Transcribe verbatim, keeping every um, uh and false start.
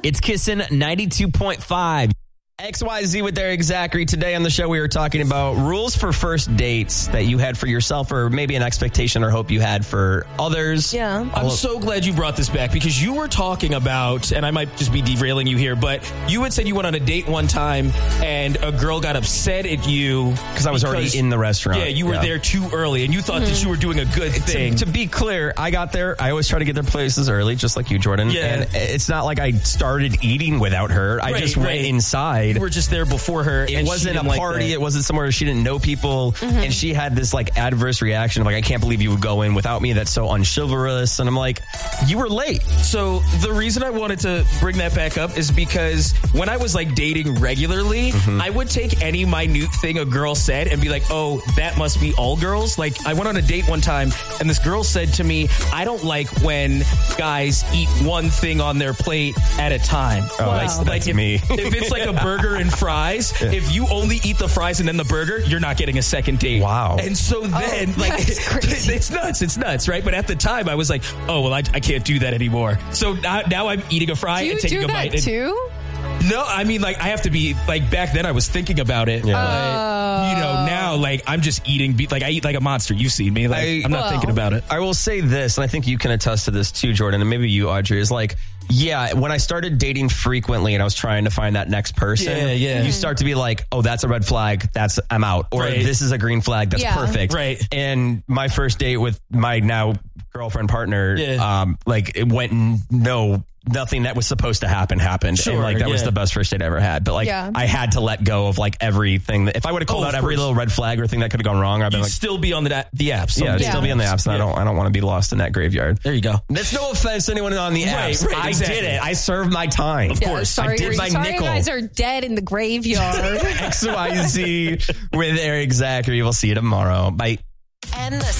It's Kissin' ninety-two point five. X Y Z with Eric Zachary. Today on the show, we were talking about rules for first dates that you had for yourself, or maybe an expectation or hope you had for others. Yeah. I'm so glad you brought this back because you were talking about, and I might just be derailing you here, but you had said you went on a date one time and a girl got upset at you because I was already in the restaurant. Yeah, you were yeah. there too early and you thought mm-hmm. that you were doing a good thing. To, to be clear, I got there. I always try to get their places early, just like you, Jordan. Yeah. And it's not like I started eating without her. I right, just right. went inside. You were just there before her. It wasn't a party. Like it wasn't somewhere she didn't know people. Mm-hmm. And she had this like adverse reaction of like, I can't believe you would go in without me. That's so unchivalrous. And I'm like, you were late. So the reason I wanted to bring that back up is because when I was like dating regularly, mm-hmm. I would take any minute thing a girl said and be like, oh, that must be all girls. Like I went on a date one time and this girl said to me, I don't like when guys eat one thing on their plate at a time. Oh, like, that's, like that's if, me. If it's like a burger and fries, yeah. if you only eat the fries and then the burger, you're not getting a second date. Wow. And so then, oh, like, it's, it's nuts. It's nuts, right? But at the time, I was like, oh, well, I, I can't do that anymore. So now, now I'm eating a fry do you and taking do a that bite. And, too? no, I mean, like, I have to be, like, back then I was thinking about it. Yeah. But, you know, now, like, I'm just eating, like, I eat like a monster. You've seen me. Like, I, I'm not well, thinking about it. I will say this, and I think you can attest to this too, Jordan, and maybe you, Audrey, is like, yeah, when I started dating frequently and I was trying to find that next person, yeah, yeah. you start to be like, oh, that's a red flag. That's, I'm out. Or right. this is a green flag. That's yeah. perfect. Right. And my first date with my now girlfriend partner, yeah. um, like it went no, nothing that was supposed to happen happened. Sure, and like that yeah. was the best first date I ever had. But like yeah. I had to let go of like everything that if I would have called oh, out every course. little red flag or thing that could have gone wrong, I'd been You'd like still be on the the apps. Yeah, I'd yeah. still be on the apps and yeah. I don't I don't want to be lost in that graveyard. There you go. That's no offense to anyone on the apps. Right, right, I exactly. did it. I served my time. Of yeah, course. Sorry, I did my sorry nickel. You guys are dead in the graveyard. X Y Z with Eric Zachary. We'll see you tomorrow. Bye. And the